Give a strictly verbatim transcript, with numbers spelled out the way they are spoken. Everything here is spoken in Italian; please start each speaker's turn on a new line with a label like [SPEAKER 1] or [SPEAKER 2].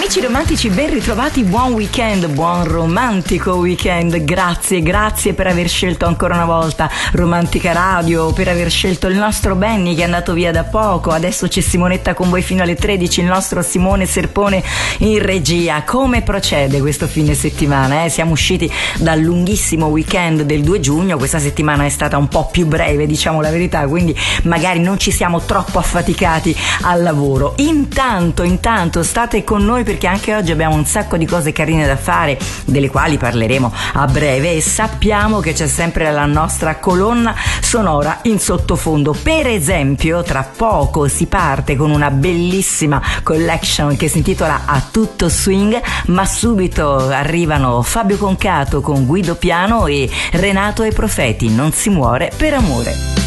[SPEAKER 1] Amici romantici, ben ritrovati, buon weekend, buon romantico weekend. Grazie, grazie per aver scelto ancora una volta Romantica Radio, per aver scelto il nostro Benny che è andato via da poco. Adesso c'è Simonetta con voi fino alle tredici, il nostro Simone Serpone in regia. Come procede questo fine settimana? Eh? Siamo usciti dal lunghissimo weekend del due giugno, questa settimana è stata un po' più breve, diciamo la verità, quindi magari non ci siamo troppo affaticati al lavoro. Intanto, intanto state con noi perché anche oggi abbiamo un sacco di cose carine da fare, delle quali parleremo a breve, e sappiamo che c'è sempre la nostra colonna sonora in sottofondo. Per esempio, tra poco si parte con una bellissima collection che si intitola A Tutto Swing, ma subito arrivano Fabio Concato con Guido Piano e Renato e Profeti, Non si muore per amore.